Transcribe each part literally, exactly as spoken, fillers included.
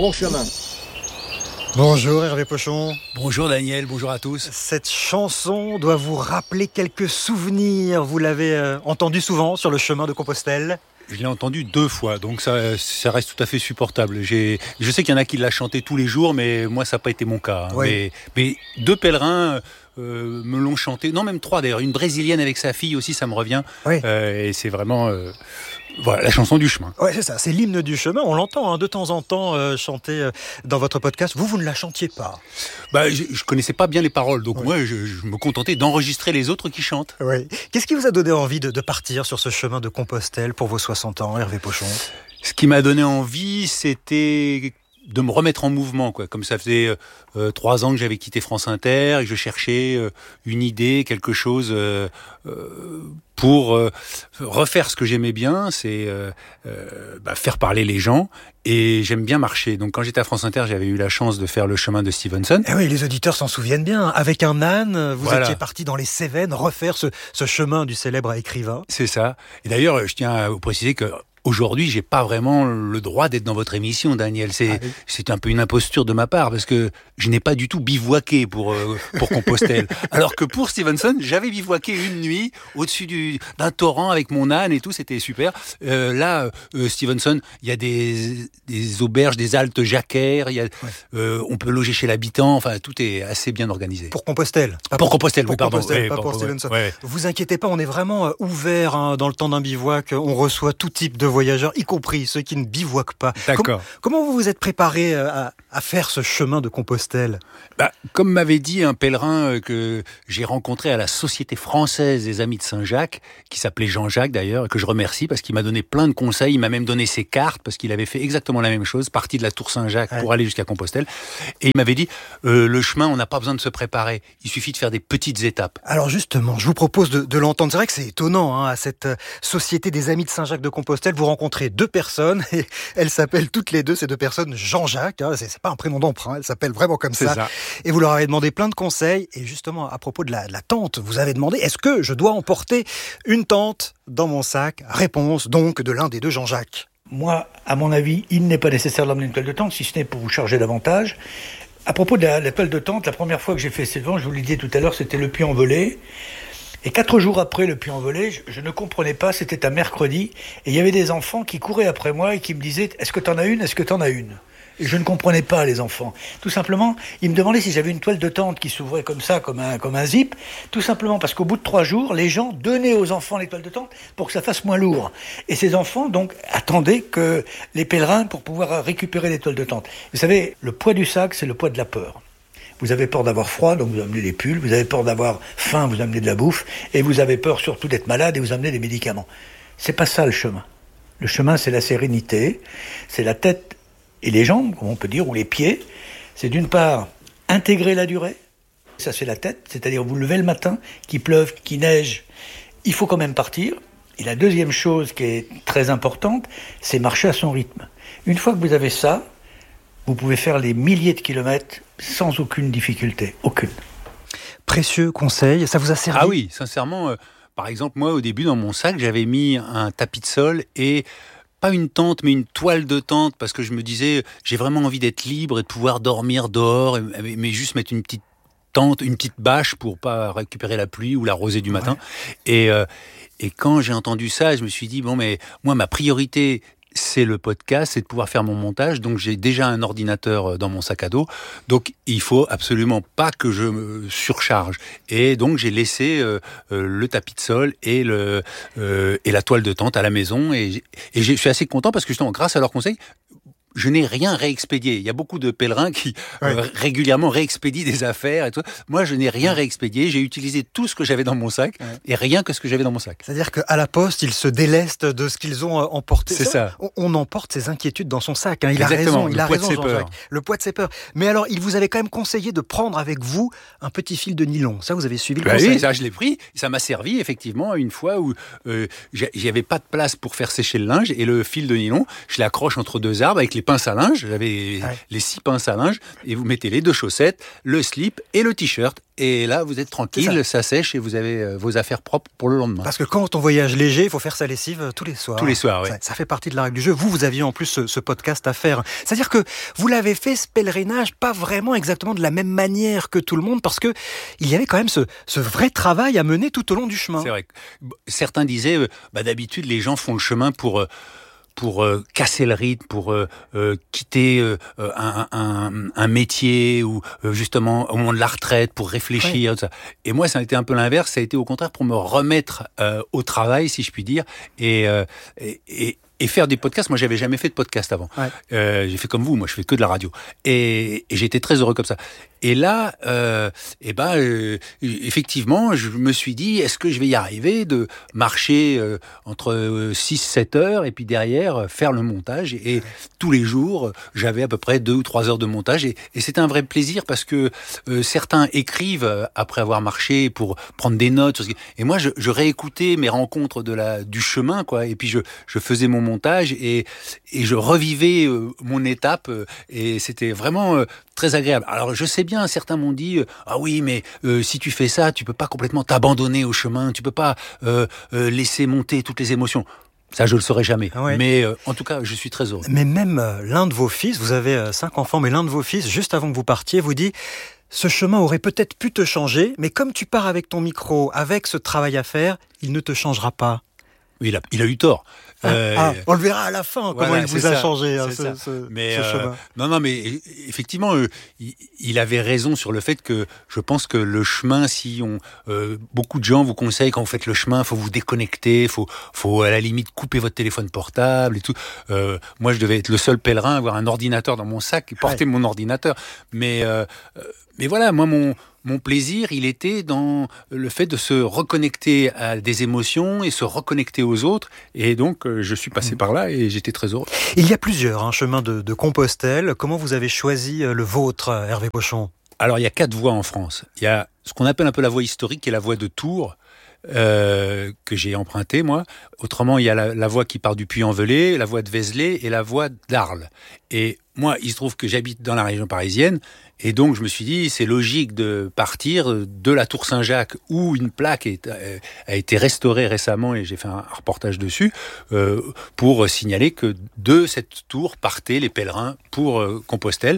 Bon chemin. Bonjour Hervé Pochon. Bonjour Daniel, bonjour à tous. Cette chanson doit vous rappeler quelques souvenirs. Vous l'avez euh, entendue souvent sur le chemin de Compostelle. Je l'ai entendu deux fois, donc ça, ça reste tout à fait supportable. J'ai, je sais qu'il y en a qui l'a chanté tous les jours, mais moi ça n'a pas été mon cas. Hein. Oui. Mais, mais deux pèlerins euh, me l'ont chanté, non même trois d'ailleurs, une brésilienne avec sa fille aussi, ça me revient. Oui. Euh, et c'est vraiment euh, voilà, la chanson du chemin. Ouais, c'est ça, c'est l'hymne du chemin. On l'entend hein, de temps en temps euh, chanter euh, dans votre podcast. Vous, vous ne la chantiez pas. Bah, je, je connaissais pas bien les paroles, donc Oui. moi je, je me contentais d'enregistrer les autres qui chantent. Oui. Qu'est-ce qui vous a donné envie de, de partir sur ce chemin de Compostelle pour vos soixante ans, Hervé Pochon ? Ce qui m'a donné envie, c'était de me remettre en mouvement, quoi. Comme ça faisait euh, trois ans que j'avais quitté France Inter et que je cherchais euh, une idée, quelque chose euh, euh, pour euh, refaire ce que j'aimais bien, c'est euh, euh, bah, faire parler les gens. Et j'aime bien marcher. Donc quand j'étais à France Inter, j'avais eu la chance de faire le chemin de Stevenson. Eh oui, les auditeurs s'en souviennent bien. Avec un âne, vous Voilà. étiez parti dans les Cévennes refaire ce, ce chemin du célèbre écrivain. C'est ça. Et d'ailleurs, je tiens à vous préciser que aujourd'hui, j'ai pas vraiment le droit d'être dans votre émission, Daniel. C'est, Ah oui. c'est un peu une imposture de ma part parce que je n'ai pas du tout bivouaqué pour, euh, pour Compostelle. Alors que pour Stevenson, j'avais bivouaqué une nuit au-dessus du, d'un torrent avec mon âne et tout, c'était super. Euh, là, euh, Stevenson, il y a des, des auberges, des haltes jacquères, il y a, euh, on peut loger chez l'habitant, enfin, tout est assez bien organisé. Pour Compostelle. Pas Pour Compostelle, pour oui, pardon. Compostelle, Oui, pas pour- pour ouais, Stevenson. ouais. Vous inquiétez pas, on est vraiment euh, ouvert hein, dans le temps d'un bivouac. On reçoit tout type de voyageurs, y compris ceux qui ne bivouaquent pas. D'accord. Com- comment vous vous êtes préparé euh, à, à faire ce chemin de Compostelle ? Bah, comme m'avait dit un pèlerin euh, que j'ai rencontré à la Société française des Amis de Saint-Jacques, qui s'appelait Jean-Jacques d'ailleurs, et que je remercie parce qu'il m'a donné plein de conseils, il m'a même donné ses cartes parce qu'il avait fait exactement la même chose, parti de la Tour Saint-Jacques Ouais. pour aller jusqu'à Compostelle. Et il m'avait dit, euh, le chemin, on n'a pas besoin de se préparer, il suffit de faire des petites étapes. Alors justement, je vous propose de, de l'entendre. C'est vrai que c'est étonnant, hein, à cette euh, Société des Amis de Saint-Jacques de Compostelle, vous rencontrez deux personnes, et elles s'appellent toutes les deux, ces deux personnes, Jean-Jacques, hein, c'est, c'est pas un prénom d'emprunt, elles s'appellent vraiment comme C'est ça. ça. Et vous leur avez demandé plein de conseils, et justement, à propos de la, de la tente, vous avez demandé, est-ce que je dois emporter une tente dans mon sac ? Réponse donc de l'un des deux Jean-Jacques. Moi, à mon avis, il n'est pas nécessaire d'emmener une toile de tente, si ce n'est pour vous charger davantage. À propos de la, la toile de tente, la première fois que j'ai fait ces vents, je vous l'ai dit tout à l'heure, c'était le Puy-en-Velay. Et quatre jours après le Puy-en-Velay, je, je ne comprenais pas, c'était un mercredi, et il y avait des enfants qui couraient après moi et qui me disaient « Est-ce que t'en as une ? Est-ce que t'en as une ?» Et je ne comprenais pas, les enfants. Tout simplement, ils me demandaient si j'avais une toile de tente qui s'ouvrait comme ça, comme un, comme un zip. Tout simplement parce qu'au bout de trois jours, les gens donnaient aux enfants les toiles de tente pour que ça fasse moins lourd. Et ces enfants, donc, attendaient que les pèlerins pour pouvoir récupérer les toiles de tente. Vous savez, le poids du sac, c'est le poids de la peur. Vous avez peur d'avoir froid, donc vous amenez des pulls. Vous avez peur d'avoir faim, vous amenez de la bouffe. Et vous avez peur surtout d'être malade et vous amenez des médicaments. C'est pas ça le chemin. Le chemin, c'est la sérénité, c'est la tête et les jambes, comme on peut dire, ou les pieds. C'est d'une part intégrer la durée. Ça, c'est la tête, c'est-à-dire vous levez le matin, qu'il pleuve, qu'il neige, il faut quand même partir. Et la deuxième chose qui est très importante, c'est marcher à son rythme. Une fois que vous avez ça, vous pouvez faire les milliers de kilomètres sans aucune difficulté, aucune. Précieux conseil, ça vous a servi ? Ah oui, sincèrement, euh, par exemple, moi, au début, dans mon sac, j'avais mis un tapis de sol et pas une tente, mais une toile de tente, parce que je me disais, j'ai vraiment envie d'être libre et de pouvoir dormir dehors, et- mais juste mettre une petite tente, une petite bâche pour pas récupérer la pluie ou la rosée du matin. Et, euh, et quand j'ai entendu ça, je me suis dit, bon, mais moi, ma priorité, c'est le podcast, c'est de pouvoir faire mon montage. Donc, j'ai déjà un ordinateur dans mon sac à dos. Donc, il faut absolument pas que je me surcharge. Et donc, j'ai laissé euh, euh, le tapis de sol et, le, euh, et la toile de tente à la maison. Et, j'ai- et je suis assez content parce que, justement, grâce à leurs conseils, je n'ai rien réexpédié. Il y a beaucoup de pèlerins qui Ouais. euh, régulièrement réexpédient des affaires et tout. Moi, je n'ai rien réexpédié. J'ai utilisé tout ce que j'avais dans mon sac Ouais. et rien que ce que j'avais dans mon sac. C'est-à-dire qu'à la poste, ils se délestent de ce qu'ils ont euh, emporté. C'est ça. On, on emporte ses inquiétudes dans son sac. Hein. Il Exactement, a raison, il le a poids de raison, ses Jean-Jacques. peurs. Le poids de ses peurs. Mais alors, il vous avait quand même conseillé de prendre avec vous un petit fil de nylon. Ça, vous avez suivi le Bah conseil. oui, ça je l'ai pris. Ça m'a servi effectivement une fois où euh, j'ai- j'avais pas de place pour faire sécher le linge et le fil de nylon, je l'accroche entre deux arbres avec les des pinces à linge, j'avais ouais. les six pinces à linge, et vous mettez les deux chaussettes, le slip et le t-shirt, et là vous êtes tranquille, ça. ça sèche et vous avez euh, vos affaires propres pour le lendemain. Parce que quand on voyage léger, il faut faire sa lessive euh, tous les soirs. Tous les soirs, oui. Ça, ça fait partie de la règle du jeu. Vous, vous aviez en plus ce, ce podcast à faire. C'est-à-dire que vous l'avez fait, ce pèlerinage, pas vraiment exactement de la même manière que tout le monde, parce que il y avait quand même ce, ce vrai travail à mener tout au long du chemin. C'est vrai. Certains disaient, euh, bah, d'habitude, les gens font le chemin pour... Euh, pour euh, casser le rythme, pour euh, euh, quitter euh, un, un, un métier ou euh, justement au moment de la retraite, pour réfléchir. Ouais. Tout ça. Et moi, ça a été un peu l'inverse. Ça a été au contraire pour me remettre euh, au travail, si je puis dire, et, euh, et, et Et faire des podcasts, moi j'avais jamais fait de podcast avant. Ouais. Euh, j'ai fait comme vous, moi je fais que de la radio. Et, et j'étais très heureux comme ça. Et là, euh, et ben, euh, effectivement, je me suis dit, est-ce que je vais y arriver de marcher euh, entre six sept heures et puis derrière faire le montage. Et, et tous les jours, j'avais à peu près deux ou trois heures de montage. Et, et c'était un vrai plaisir parce que euh, certains écrivent après avoir marché pour prendre des notes. Et moi, je, je réécoutais mes rencontres de la, du chemin, quoi. Et puis je, je faisais mon montage et, et je revivais euh, mon étape euh, et c'était vraiment euh, très agréable. Alors je sais bien, certains m'ont dit euh, ah oui mais euh, si tu fais ça tu peux pas complètement t'abandonner au chemin, tu peux pas euh, euh, laisser monter toutes les émotions. Ça, je le saurais jamais. Ah ouais. Mais euh, en tout cas, je suis très heureux. Mais même euh, l'un de vos fils, vous avez euh, cinq enfants, mais l'un de vos fils, juste avant que vous partiez, vous dit ce chemin aurait peut-être pu te changer, mais comme tu pars avec ton micro, avec ce travail à faire, il ne te changera pas. Oui, il a, il a eu tort. Ah, euh, ah, on le verra à la fin, voilà, comment il vous a ça, changé hein, ce, ce, mais, ce euh, chemin. Non, non, mais effectivement, euh, il, il avait raison sur le fait que je pense que le chemin, si on, euh, beaucoup de gens vous conseillent quand vous faites le chemin, faut vous déconnecter, faut, faut à la limite couper votre téléphone portable et tout. Euh, moi, je devais être le seul pèlerin à avoir un ordinateur dans mon sac et porter ouais. mon ordinateur. Mais, euh, mais voilà, moi, mon Mon plaisir, il était dans le fait de se reconnecter à des émotions et se reconnecter aux autres. Et donc, je suis passé mmh. par là et j'étais très heureux. Il y a plusieurs hein, chemins de, de Compostelle. Comment vous avez choisi le vôtre, Hervé Pochon ? Alors, il y a quatre voies en France. Il y a ce qu'on appelle un peu la voie historique, qui est la voie de Tours, euh, que j'ai empruntée, moi. Autrement, il y a la, la voie qui part du Puy-en-Velay, la voie de Vézelay et la voie d'Arles. Et moi, il se trouve que j'habite dans la région parisienne. Et donc, je me suis dit, c'est logique de partir de la Tour Saint-Jacques, où une plaque est, a été restaurée récemment, et j'ai fait un reportage dessus, euh, pour signaler que de cette tour partaient les pèlerins pour euh, Compostelle.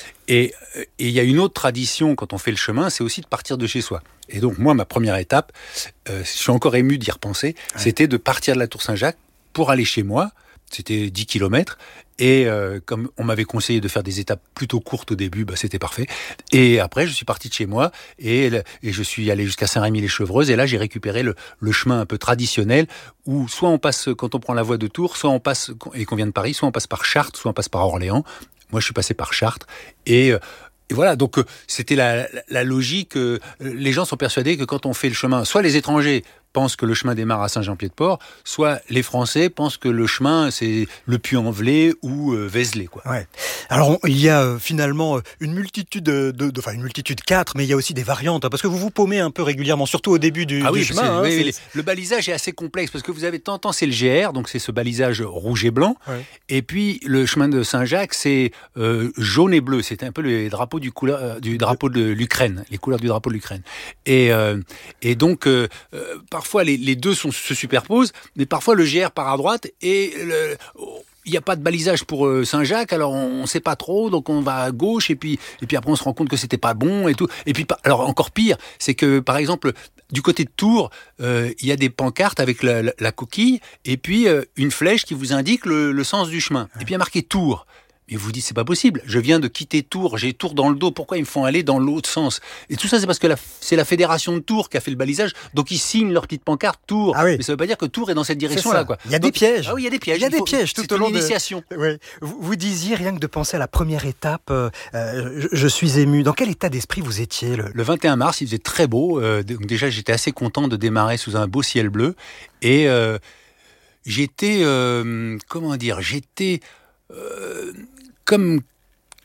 Et il y a une autre tradition, quand on fait le chemin, c'est aussi de partir de chez soi. Et donc, moi, ma première étape, euh, je suis encore ému d'y repenser, ouais. c'était de partir de la Tour Saint-Jacques pour aller chez moi. C'était dix kilomètres. Et euh, comme on m'avait conseillé de faire des étapes plutôt courtes au début, bah, c'était parfait. Et après, je suis parti de chez moi et, et je suis allé jusqu'à Saint-Rémy-les-Chevreuses. Et là, j'ai récupéré le, le chemin un peu traditionnel où soit on passe, quand on prend la voie de Tours, soit on passe, et qu'on vient de Paris, soit on passe par Chartres, soit on passe par Orléans. Moi, je suis passé par Chartres. Et... Euh, Et voilà, donc euh, c'était la, la, la logique. Euh, les gens sont persuadés que quand on fait le chemin, soit les étrangers pensent que le chemin démarre à Saint-Jean-Pied-de-Port, soit les Français pensent que le chemin, c'est le Puy-en-Velay ou euh, Vézelay, quoi. Ouais. Alors, on, il y a euh, finalement une multitude de, de, enfin une multitude quatre, mais il y a aussi des variantes, hein, parce que vous vous paumez un peu régulièrement, surtout au début du, ah du oui, chemin. Hein, oui, oui, le balisage est assez complexe, parce que vous avez tant temps, c'est le G R, donc c'est ce balisage rouge et blanc, ouais. Et puis le chemin de Saint-Jacques, c'est euh, jaune et bleu, c'était un peu les drapeaux du, couleur, du drapeau de l'Ukraine, les couleurs du drapeau de l'Ukraine. Et, euh, et donc, euh, euh, parfois les, les deux sont, se superposent, mais parfois le G R part à droite et le, il n'y a pas de balisage pour Saint-Jacques, alors on ne sait pas trop, donc on va à gauche et puis et puis après on se rend compte que c'était pas bon et tout. Et puis alors encore pire, c'est que par exemple du côté de Tours, euh, il y a des pancartes avec la, la, la coquille et puis euh, une flèche qui vous indique le, le sens du chemin. Et puis il y a marqué Tours. Et vous dites, c'est pas possible, je viens de quitter Tours, j'ai Tours dans le dos, pourquoi ils me font aller dans l'autre sens? Et tout ça, c'est parce que la, c'est la fédération de Tours qui a fait le balisage, donc ils signent leur petite pancarte Tours. Ah oui. Mais ça veut pas dire que Tours est dans cette direction-là, quoi. Il y a donc, des pièges. Ah oui, il y a des pièges. Il y a des faut, pièges tout c'est au long de l'initiation. De... Oui. Vous, vous disiez, rien que de penser à la première étape, euh, je, je suis ému. Dans quel état d'esprit vous étiez le... le vingt et un mars, il faisait très beau. Euh, donc déjà, j'étais assez content de démarrer sous un beau ciel bleu. Et euh, j'étais, euh, comment dire, j'étais euh, comme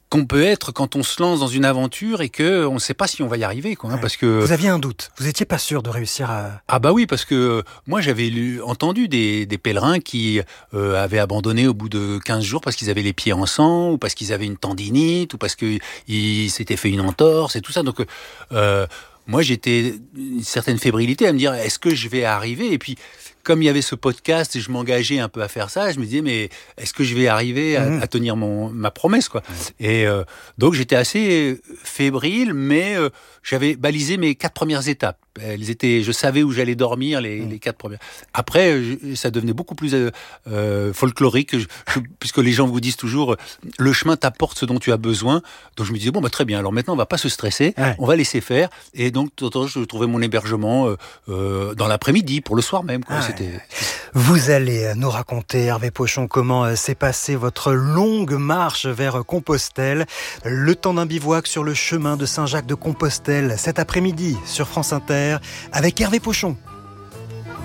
qu'on peut être quand on se lance dans une aventure et que on ne sait pas si on va y arriver, quoi. Hein, ouais. Parce que vous aviez un doute, vous étiez pas sûr de réussir à. Ah bah oui, parce que moi j'avais lu, entendu des, des pèlerins qui euh, avaient abandonné au bout de quinze jours parce qu'ils avaient les pieds en sang, ou parce qu'ils avaient une tendinite, ou parce qu'ils s'étaient fait une entorse et tout ça. Donc euh, moi j'étais une certaine fébrilité à me dire est-ce que je vais arriver ? Et puis comme il y avait ce podcast et je m'engageais un peu à faire ça, je me disais mais est-ce que je vais arriver à, mmh. à tenir mon ma promesse, quoi. Mmh. Et euh, donc j'étais assez fébrile, mais euh, j'avais balisé mes quatre premières étapes. Elles étaient, je savais où j'allais dormir les, mmh. les quatre premières. Après, je, ça devenait beaucoup plus euh, euh, folklorique, je, je, puisque les gens vous disent toujours le chemin t'apporte ce dont tu as besoin. Donc je me disais bon bah très bien. Alors maintenant on va pas se stresser, ouais. on va laisser faire. Et donc je trouvais mon hébergement euh, euh, dans l'après-midi pour le soir même, quoi. Ah ouais. C'était... Vous allez nous raconter, Hervé Pochon, comment s'est passée votre longue marche vers Compostelle. Le temps d'un bivouac sur le chemin de Saint-Jacques de Compostelle cet après-midi sur France Inter avec Hervé Pochon.